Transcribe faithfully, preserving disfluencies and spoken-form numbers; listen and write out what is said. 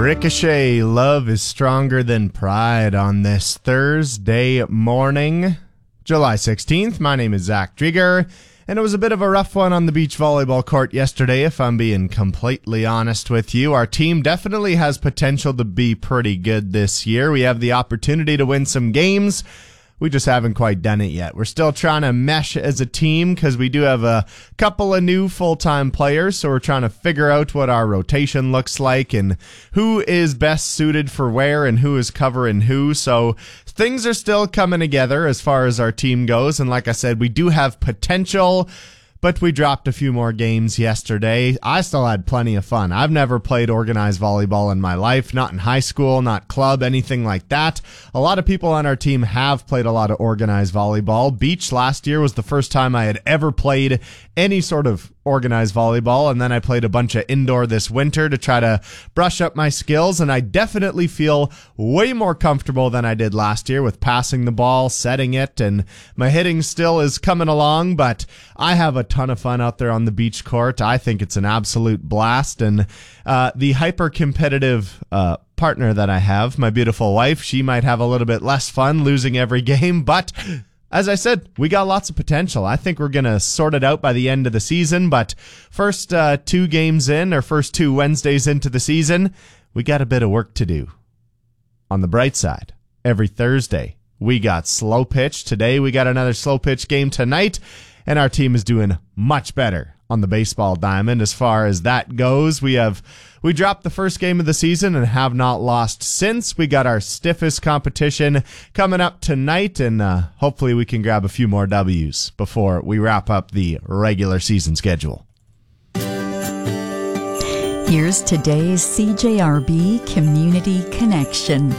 Ricochet, Love is Stronger Than Pride on this Thursday morning, July sixteenth. My name is Zach Drieger, and it was a bit of a rough one on the beach volleyball court yesterday, if I'm being completely honest with you. Our team definitely has potential to be pretty good this year. We have the opportunity to win some games. We just haven't quite done it yet. We're still trying to mesh as a team because we do have a couple of new full-time players, so we're trying to figure out what our rotation looks like and who is best suited for where and who is covering who. So things are still coming together as far as our team goes, and like I said, we do have potential, but we dropped a few more games yesterday. I still had plenty of fun. I've never played organized volleyball in my life, not in high school, not club, anything like that. A lot of people on our team have played a lot of organized volleyball. Beach last year was the first time I had ever played any sort of organized volleyball, and then I played a bunch of indoor this winter to try to brush up my skills, and I definitely feel way more comfortable than I did last year with passing the ball, setting it, and my hitting still is coming along, but I have a ton of fun out there on the beach court. I think it's an absolute blast, and uh, the hyper-competitive uh, partner that I have, my beautiful wife, she might have a little bit less fun losing every game, but as I said, we got lots of potential. I think we're going to sort it out by the end of the season, but first uh, two games in, or first two Wednesdays into the season, we got a bit of work to do. On the bright side, every Thursday, we got slow pitch. Today, we got another slow pitch game tonight, and our team is doing much better on the baseball diamond as far as that goes. We have we dropped the first game of the season and have not lost since. We got our stiffest competition coming up tonight, and uh, hopefully we can grab a few more W's before we wrap up the regular season schedule. Here's today's C J R B Community Connection.